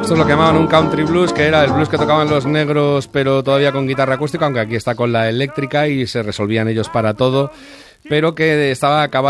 Esto es lo que llamaban un country blues, que era el blues que tocaban los negros, pero todavía con guitarra acústica, aunque aquí está con la eléctrica y se resolvían ellos para todo, pero que estaba acabado